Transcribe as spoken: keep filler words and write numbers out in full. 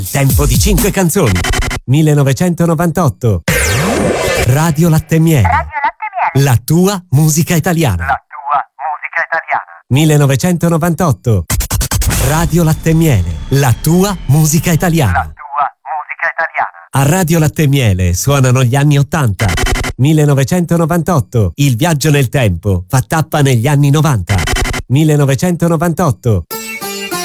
Il tempo di cinque canzoni. millenovecentonovantotto. Radio Latte e Miele. Radio Latte e Miele. La tua musica italiana. La tua musica italiana. millenovecentonovantotto. Radio Latte e Miele. La tua musica italiana. La tua musica italiana. A Radio Latte e Miele suonano gli anni ottanta. millenovecentonovantotto. Il viaggio nel tempo fa tappa negli anni novanta. millenovecentonovantotto.